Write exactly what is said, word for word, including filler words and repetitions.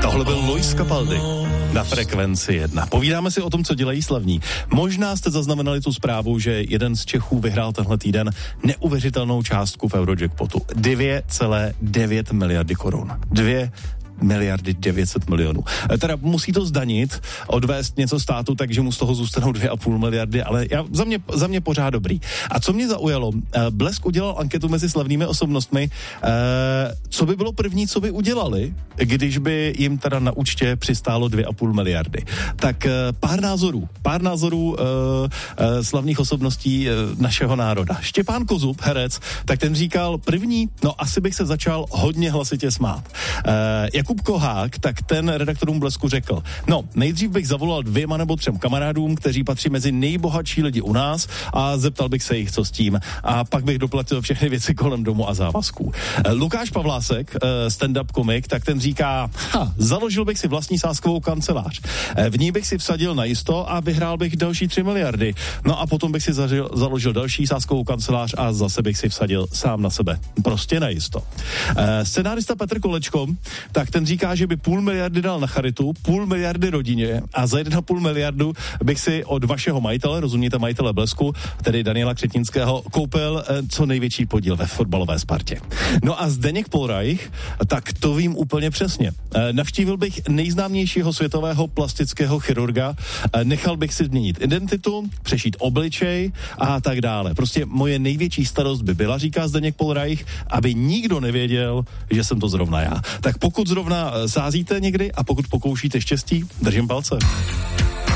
Tohle byl Luis Capaldi na Frekvenci jedna. Povídáme si o tom, co dělají slavní. Možná jste zaznamenali tu zprávu, že jeden z Čechů vyhrál tenhle týden neuvěřitelnou částku v Eurojackpotu. dvě celé devět miliardy korun. Dvě miliardy devět set milionů. Teda musí to zdanit, odvést něco státu, takže mu z toho zůstanou dvě a půl miliardy, ale já, za, mě, za mě pořád dobrý. A co mě zaujalo, Blesk udělal anketu mezi slavnými osobnostmi, co by bylo první, co by udělali, když by jim teda na účtě přistálo dvě a půl miliardy. Tak pár názorů, pár názorů slavných osobností našeho národa. Štěpán Kozub, herec, tak ten říkal, první, no asi bych se začal hodně hlasitě smát. Jak Jakub Kohák, tak ten redaktorům Blesku řekl, no, nejdřív bych zavolal dvěma nebo třem kamarádům, kteří patří mezi nejbohatší lidi u nás a zeptal bych se jich, co s tím. A pak bych doplatil všechny věci kolem domu a závazků. Lukáš Pavlásek, stand-up komik, tak ten říká, ha, založil bych si vlastní sázkovou kancelář. V ní bych si vsadil na jisto a vyhrál bych další tři miliardy. No a potom bych si zažil, založil další sázkovou kancelář a zase bych si vsadil sám na sebe. Prostě na jisto. Scenárista Petr Kolečko, tak ten říká, že by půl miliardy dal na charitu, půl miliardy rodině a za jedna půl miliardu bych si od vašeho majitele, rozumíte majitele Blesku, tedy Daniela Křetínského, koupil co největší podíl ve fotbalové Spartě. No a Zdeněk Polreich, tak to vím úplně přesně. Navštívil bych nejznámějšího světového plastického chirurga, nechal bych si změnit identitu, přešít obličej a tak dále. Prostě moje největší starost by byla, říká Zdeněk Polreich, aby nikdo nevěděl, že jsem to zrovna já. Tak pokud zrovna sázíte někdy a pokud pokoušíte štěstí, držím palce.